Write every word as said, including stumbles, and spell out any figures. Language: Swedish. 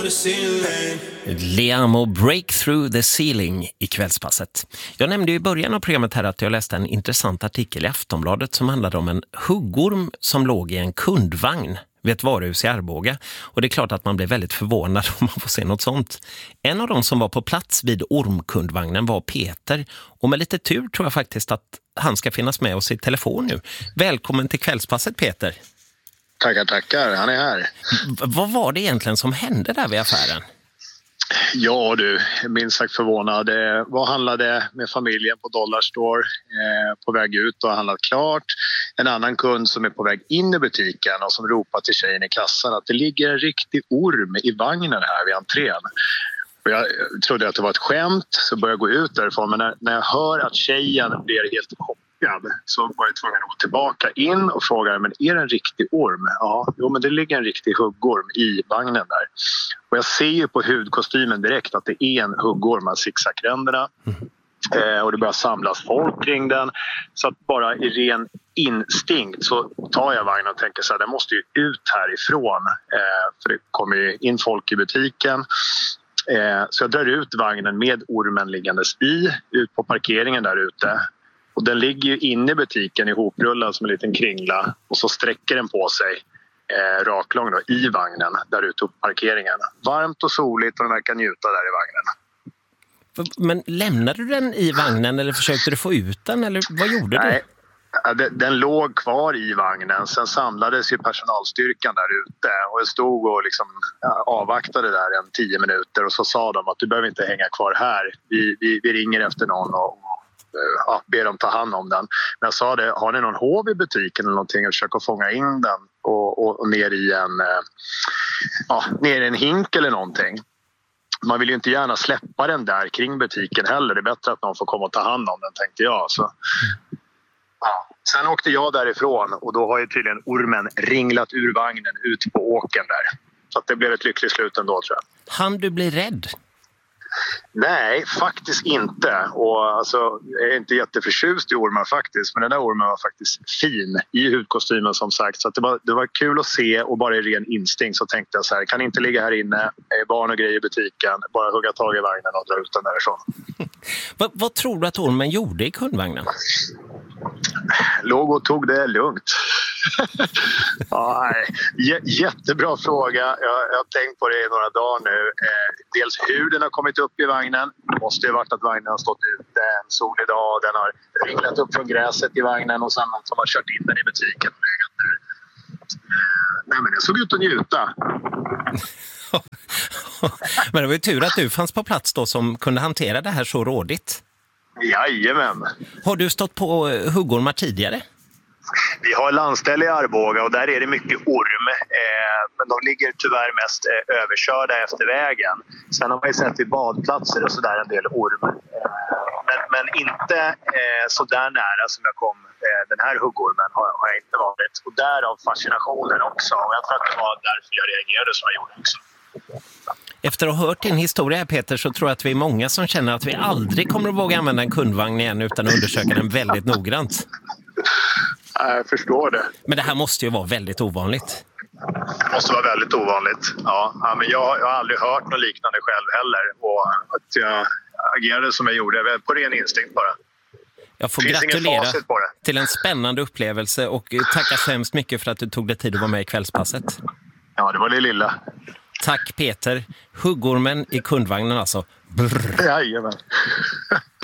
Liam och Break Through the Ceiling i kvällspasset. Jag nämnde ju i början av programmet här att jag läste en intressant artikel i Aftonbladet som handlade om en huggorm som låg i en kundvagn vid ett varuhus i Arboga. Och det är klart att man blir väldigt förvånad om man får se något sånt. En av de som var på plats vid ormkundvagnen var Peter. Och med lite tur tror jag faktiskt att han ska finnas med oss i telefon nu. Välkommen till kvällspasset, Peter. Tackar, tackar. Han är här. V- vad var det egentligen som hände där vid affären? Ja du, minst sagt förvånad. Eh, vad handlade med familjen på Dollarstore eh, på väg ut och handlat klart. En annan kund som är på väg in i butiken och som ropar till tjejen i kassan att det ligger en riktig orm i vagnen här vid entrén. Och jag trodde att det var ett skämt så började jag gå ut därifrån, men när, när jag hör att tjejen blir helt chockad så var jag tvungen att gå tillbaka in och fråga, men är det en riktig orm? Ja, jo, men det ligger en riktig huggorm i vagnen där. Och jag ser ju på hudkostymen direkt att det är en huggorm av zigzagränderna. Mm. Eh, och det börjar samlas folk kring den. Så att bara i ren instinkt så tar jag vagnen och tänker så här, den måste ju ut härifrån. Eh, för det kommer ju in folk i butiken. Eh, så jag drar ut vagnen med ormen liggandes i, ut på parkeringen där ute. Och den ligger ju inne i butiken ihoprullad som en liten kringla och så sträcker den på sig eh, raklång då, i vagnen där ute på parkeringen. Varmt och soligt och den verkar njuta där i vagnen. Men lämnade du den i vagnen eller försökte du få ut den eller vad gjorde du? Nej. Den, den låg kvar i vagnen. Sen samlades ju personalstyrkan där ute och jag stod och liksom, ja, avvaktade där en tio minuter och så sa de att du behöver inte hänga kvar här. Vi, vi, vi ringer efter någon och, och ja, ber dem ta hand om den. Men jag sa det, har ni någon hov i butiken eller någonting och försöka fånga in den och, och, och ner i en ja, ner i en hink eller någonting. Man vill ju inte gärna släppa den där kring butiken heller. Det är bättre att någon får komma och ta hand om den, tänkte jag. Så ja. Sen åkte jag därifrån och då har ju tydligen ormen ringlat ur vagnen ut på åken där. Så att det blev ett lyckligt slut ändå, tror jag. Han du bli rädd? Nej, faktiskt inte. Och alltså, jag är inte jätteförtjust i ormar faktiskt. Men den där ormen var faktiskt fin i hudkostymen som sagt. Så att det, var, det var kul att se och bara i ren instinkt så tänkte jag så här. Kan inte ligga här inne, barn och grejer i butiken. Bara hugga tag i vagnen och dra ut den därifrån. vad, vad tror du att ormen gjorde i kundvagnen? Låg och tog det lugnt. Ja, j- jättebra fråga. Jag, jag har tänkt på det i några dagar nu. Eh, dels hur den har kommit upp i vagnen. Det måste ju ha varit att vagnen har stått ute en solig dag. Den har ringlat upp från gräset i vagnen och sen som har kört in den i butiken. Nej, men jag såg ut att njuta. Men det var ju tur att du fanns på plats då som kunde hantera det här så rådigt. Jajamän. Har du stått på huggormar tidigare? Vi har landställe i Arboga och där är det mycket orm. Eh, men de ligger tyvärr mest eh, överkörda efter vägen. Sen har man ju sett vid badplatser och sådär en del orm. Eh, men, men inte eh, så där nära som jag kom eh, den här huggormen har, har jag inte varit. Och därav fascinationen också. Och jag tror att det var därför jag reagerade som jag gjorde också. Efter att ha hört din historia här, Peter, så tror jag att vi är många som känner att vi aldrig kommer att våga använda en kundvagn igen utan att undersöka den väldigt noggrant. Jag förstår det. Men det här måste ju vara väldigt ovanligt. Det måste vara väldigt ovanligt. Ja, ja men jag, jag har aldrig hört något liknande själv heller. Och att jag agerade som jag gjorde, på ren instinkt bara. Jag får Finns gratulera på det. till en spännande upplevelse och tacka så hemskt mycket för att du tog dig tid att vara med i kvällspasset. Ja, det var det lilla. Tack Peter. Huggormen i kundvagnen alltså. Brr. Jajamän.